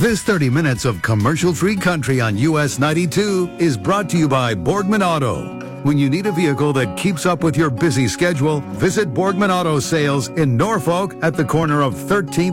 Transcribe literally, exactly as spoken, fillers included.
This thirty minutes of commercial-free country on U S ninety-two is brought to you by Borgman Auto. When you need a vehicle that keeps up with your busy schedule, visit Borgman Auto Sales in Norfolk at the corner of thirteenth